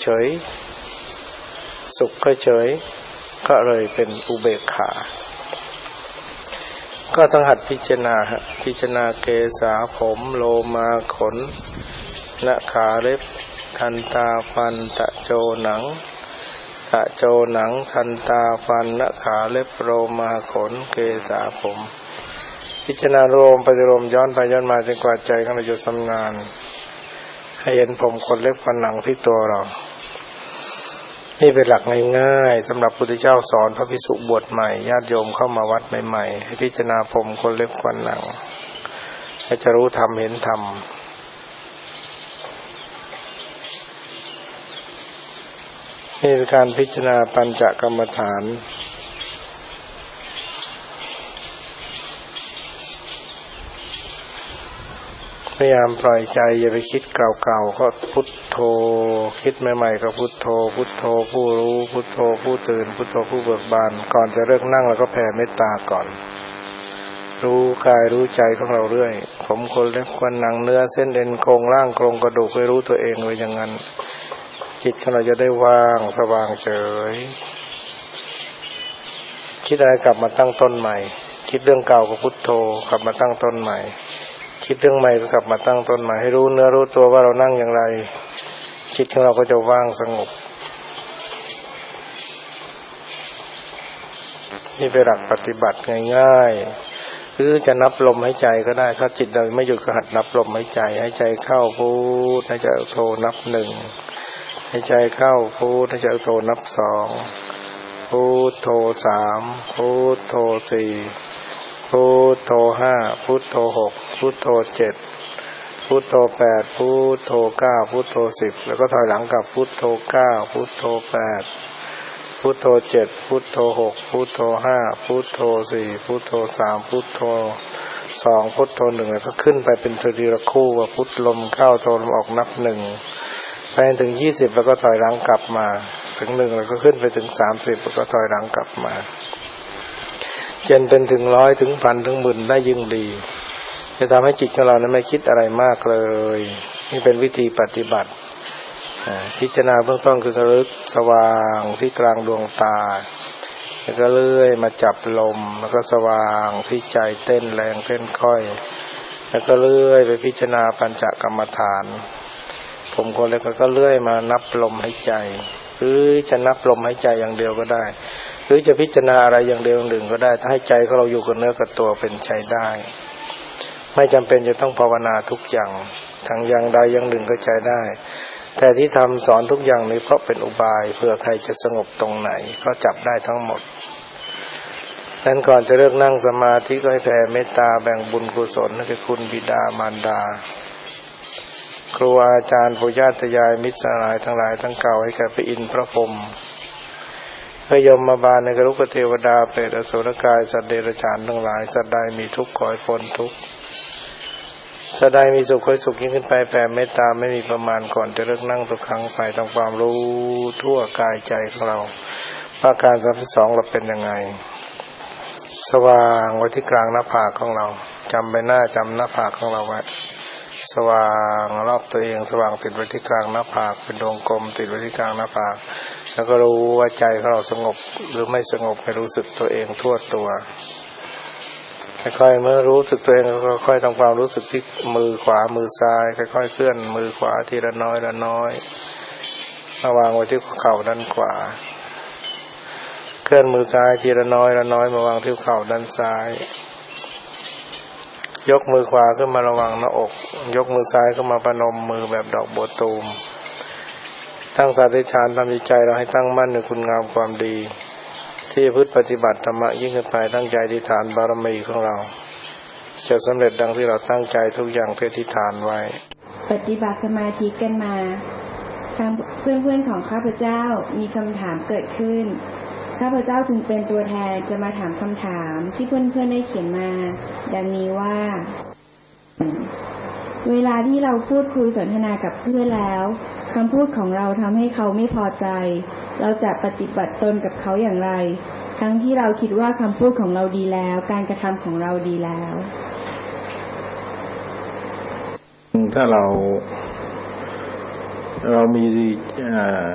ฉยสุขก็เฉยก็เลยเป็นอุเบกขาก็ต้องหัดพิจารณาพิจารณาเกสาผมโลมาขนหน้าขาเล็บทันตาฟันตะโจหนังตะโจหนังทันตาฟันหน้าขาเล็บโลมาขนเกสาผมพิจารณารวมปฏิโลมย้อนไปย้อนมาจนกว่าใจของเราจะชำนาญให้เห็นผมขนเล็บฟันหนังที่ตัวเรานี่เป็นหลักง่ายๆสำหรับพุทธเจ้าสอนพระภิกษุบวชใหม่ญาติโยมเข้ามาวัดใหม่ๆให้พิจารณาผมขนเล็บฟันหนังให้จะรู้ธรรมเห็นธรรมนี่เป็นการพิจารณาปัญจกรรมฐานพยายามปล่อยใจอย่าไปคิดเก่าๆก็พุทโธคิดใหม่ๆก็พุทโธพุทโธผู้รู้พุทโธผู้ตื่นพุทโธผู้เบิกบานก่อนจะเลิกนั่งเราก็แผ่เมตตาก่อนรู้กายรู้ใจของเราเรื่อยผมขนเล็บฟันหนังเนื้อเส้นเอ็นโครงร่างโครงกระดูกให้รู้ตัวเองไว้อย่างนั้นจิตของเราจะได้ว่างสว่างเฉยคิดอะไรกลับมาตั้งต้นใหม่คิดเรื่องเก่าก็พุทโธกลับมาตั้งต้นใหม่คิดเรื่องใหม่ก็กลับมาตั้งต้นใหม่ให้รู้เนื้อรู้ตัวว่าเรานั่งอย่างไรจิตของเราก็จะว่างสงบนี่เป็นหลักปฏิบัติง่ายๆคือจะนับลมหายใจก็ได้ถ้าจิตเราไม่หยุดก็หัดนับลมหายใจหายใจเข้าพุทหายใจออกโทนับ1หายใจเข้าพุทหายใจออกโทนับ2พุทโธ3พุทโธ4พุทโธ5พุทโธ6พุทโธ7พุทโธ8พุทโธ9พุทโธ10แล้วก็ถอยหลังกับพุทโธ9พุทโธ8พุทโธ7พุทโธ6พุทโธ5พุทโธ4พุทโธ3พุทโธ2พุทโธ1แล้วก็ขึ้นไปเป็นทีละคู่ว่าพุทลมเข้าโธลมออกนับ1ไปถึง20แล้วก็ถอยหลังกลับมาถึง1แล้วก็ขึ้นไปถึง30แล้วก็ถอยหลังกลับมาจนเป็นถึง100ถึงพันถึงหมื่นได้ยิ่งดีจะทำให้จิตของเรานั้นไม่คิดอะไรมากเลยนี่เป็นวิธีปฏิบัติพิจารณาเบื้องต้นคือระลึกสว่างที่กลางดวงตาแล้วก็เลื่อยมาจับลมแล้วก็สว่างที่ใจเต้นแรงเต้นค่อยแล้วก็เลื่อยไปพิจารณาปัญจกรรมฐานผมคนเล็กก็เลื่อยมานับลมหายใจหรือจะนับลมหายใจอย่างเดียวก็ได้หรือจะพิจารณาอะไรอย่างเดียวอย่างหนึ่งก็ได้ถ้าให้ใจของเราอยู่กับเนื้อกับตัวเป็นใจได้ไม่จำเป็นจะต้องภาวนาทุกอย่างทั้งอย่างใดอย่างหนึ่งก็ใจได้แต่ที่ทำสอนทุกอย่างนี้เพราะเป็นอุบายเพื่อใครจะสงบตรงไหนก็จับได้ทั้งหมดนั้นก่อนจะเลิกนั่งสมาธิก็ให้แผ่เมตตาแบ่งบุญกุศลให้กับคุณบิดามารดาครูอาจารย์ปู่ย่าตายายมิตรสหายทั้งหลายทั้งเก่าให้แก่พระอินทร์พระพรหมพระยมบาลในกรุกเทวดาเปรตอสุรกายสัตว์เดรัจฉานทั้งหลายสัตว์ใดมีทุกข์ขอให้พ้นทุกข์สัตว์ใดมีสุขขอให้สุขยิ่งขึ้นไปแผ่เมตตาไม่มีประมาณก่อนจะเลิกนั่งทุกครั้งไปทำความรู้ทั่วกายใจของเราอาการ32เราเป็นยังไงสว่างไว้ที่กลางหน้าผากของเราจำใบหน้าจำหน้าผากของเราไว้สว่างรอบตัวเองสว่างติดไว้ที่กลางหน้าผากเป็นดวงกลมติดไว้ที่กลางหน้าผากแล้วก็รู้ว่าใจของเราสงบหรือไม่สงบให้รู้สึกตัวเองทั่วตัวค่อยๆเมื่อรู้สึกตัวเองก็ค่อยๆทำความรู้สึกที่มือขวามือซ้ายค่อยๆเคลื่อนมือขวาทีละน้อยละน้อยมาวางไว้ที่เข่าด้านขวาเคลื่อนมือซ้ายทีละน้อยละน้อยมาวางที่เข่าด้านซ้ายยกมือขวาขึ้นมาระวังหน้าอกยกมือซ้ายขึ้นมาประนมมือแบบดอกบัวตูมตั้งสัตย์อธิษฐานทำใจเราให้ตั้งมั่นในคุณงามความดีที่พึ่งปฏิบัติธรรมะยิ่งขึ้นไปตั้งใจอธิษฐานบารมีของเราจะสำเร็จดังที่เราตั้งใจทุกอย่างที่อธิษฐานไว้ปฏิบัติสมาธิกันมาทางเพื่อนๆของข้าพเจ้ามีคำถามเกิดขึ้นข้าพเจ้าจึงเป็นตัวแทนจะมาถามคำถามที่เพื่อนๆได้เขียนมาดังนี้ว่าเวลาที่เราพูดคุยสนทนากับเพื่อนแล้วคำพูดของเราทำให้เขาไม่พอใจเราจะปฏิบัติตนกับเขาอย่างไรทั้งที่เราคิดว่าคำพูดของเราดีแล้วการกระทำของเราดีแล้วถ้าเรามี